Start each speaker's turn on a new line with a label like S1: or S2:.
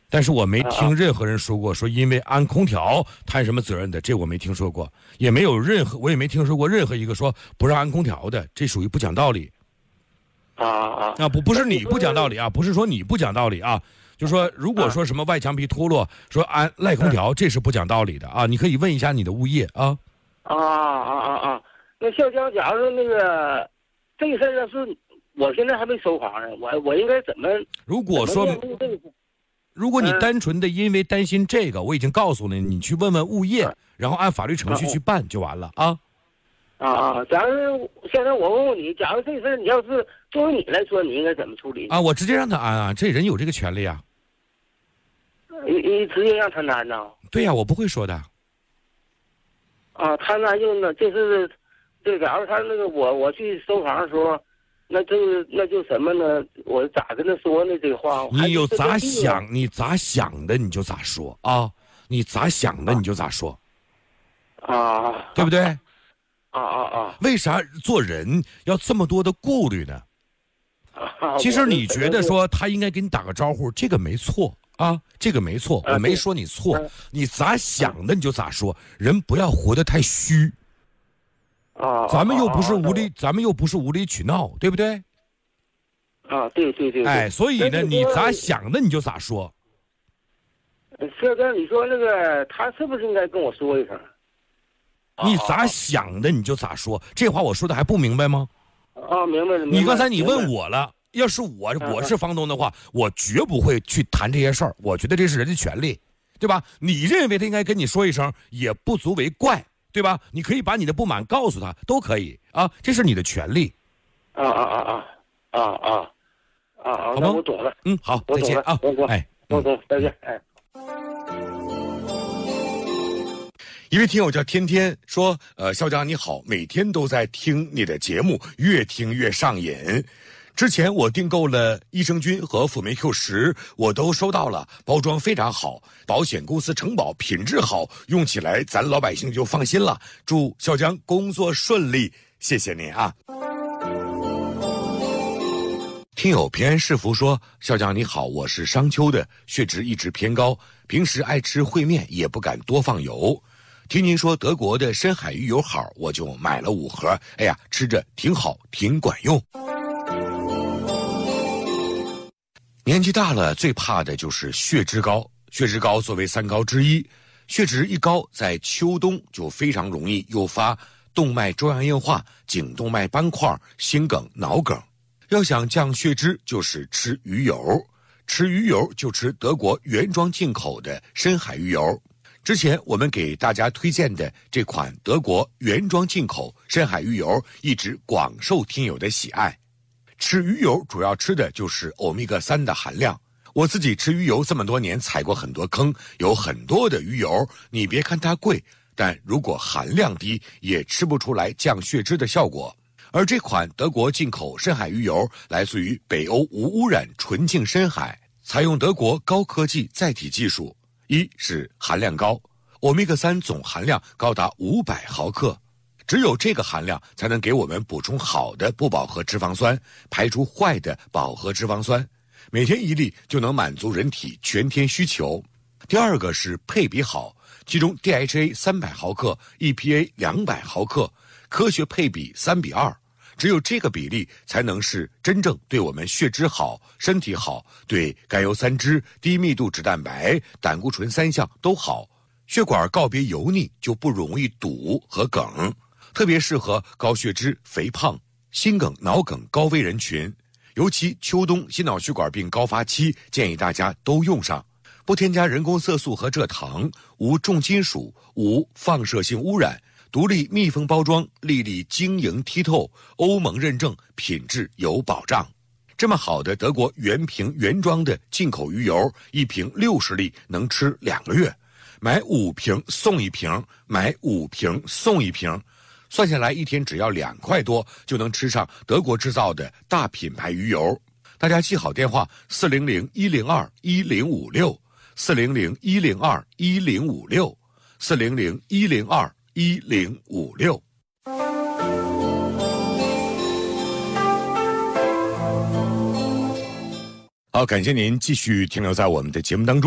S1: 但是我没听任何人说过说因为安空调摊什么责任的，这我没听说过，也没有我也没听说过任何一个说不让安空调的，这属于不讲道理。不是你不讲道理啊，不是说你不讲道理啊，就是说如果说什么外墙皮脱落，说安赖空调，这是不讲道理的啊，你可以问一下你的物业啊。
S2: 那小江，假如说那个这事儿要是我现在还没收房呢，我应该怎么？
S1: 如果你单纯的因为担心这个，我已经告诉你，你去问问物业，然后按法律程序去办就完了啊。
S2: 假如现在我问问你，假如这事儿你要是作为你来说，你应该怎么处理？
S1: 我直接让他安啊，这人有这个权利啊。
S2: 你直接让他安呢？
S1: 对呀，我不会说的。
S2: 他安就是这，假如他那个我去收房的时候，那就什么呢？我咋跟他说呢？这个话
S1: 你有咋想，你咋想的你就咋说啊，你咋想的你就咋说对不对？为啥做人要这么多的顾虑呢？其实你觉得说他应该给你打个招呼，这个没错啊，这个没错，我没说你错，你咋想的你就咋说，人不要活得太虚。咱们又不是无理取闹，对不对？
S2: 对。
S1: 所以呢，你咋想的你就咋说。
S2: 小江，你说那个他是不是应该跟我说一声？
S1: 你咋想的你就咋说，这话我说的还不明白吗？
S2: 明白了。
S1: 你刚才你问我了，要是我是房东的话，我绝不会去谈这些事儿，我觉得这是人的权利，对吧？你认为他应该跟你说一声，也不足为怪，对吧？你可以把你的不满告诉他，都可以啊，这是你的权利。
S2: 好吗？那我懂了。
S1: 好，再见啊。
S2: 再见。
S1: 一位听友叫天天说，肖江你好，每天都在听你的节目，越听越上瘾。之前我订购了益生菌和辅酶 Q10，我都收到了，包装非常好，保险公司承保，品质好，用起来咱老百姓就放心了。祝肖江工作顺利，谢谢您啊。听友平安是福说，肖江你好，我是商丘的，血脂一直偏高，平时爱吃烩面，也不敢多放油。听您说德国的深海鱼油好，我就买了5盒，哎呀，吃着挺好，挺管用。年纪大了，最怕的就是血脂高。血脂高作为3高之一，血脂一高，在秋冬就非常容易诱发动脉粥样硬化、颈动脉斑块、心梗、脑梗。要想降血脂，就是吃鱼油。吃鱼油就吃德国原装进口的深海鱼油。之前我们给大家推荐的这款德国原装进口深海鱼油，一直广受听友的喜爱。吃鱼油主要吃的就是欧米伽3的含量。我自己吃鱼油这么多年，踩过很多坑，有很多的鱼油，你别看它贵，但如果含量低，也吃不出来降血脂的效果。而这款德国进口深海鱼油来自于北欧无污染纯净深海，采用德国高科技载体技术。一是含量高，欧米伽3总含量高达500毫克，只有这个含量才能给我们补充好的不饱和脂肪酸，排除坏的饱和脂肪酸，每天1粒就能满足人体全天需求。第二个是配比好，其中 DHA 300毫克 EPA 200毫克，科学配比3:2，只有这个比例才能是真正对我们血脂好、身体好，对甘油三酯、低密度脂蛋白、胆固醇3项都好。血管告别油腻，就不容易堵和梗，特别适合高血脂、肥胖、心梗、脑梗高危人群，尤其秋冬心脑血管病高发期，建议大家都用上。不添加人工色素和蔗糖，无重金属，无放射性污染，独立密封包装，粒粒晶莹剔透，欧盟认证，品质有保障。这么好的德国原瓶原装的进口鱼油，一瓶60粒能吃2个月，买5瓶送1瓶，买5瓶送1瓶，算下来一天只要2块多，就能吃上德国制造的大品牌鱼油。大家记好电话：400-102-1056，400-102-1056，400-102-1056。好，感谢您继续停留在我们的节目当中。